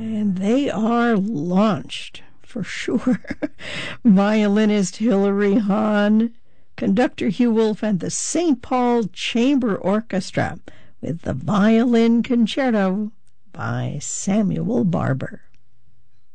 And they are launched, for sure. Violinist Hilary Hahn, conductor Hugh Wolf, and the St. Paul Chamber Orchestra with the Violin Concerto by Samuel Barber.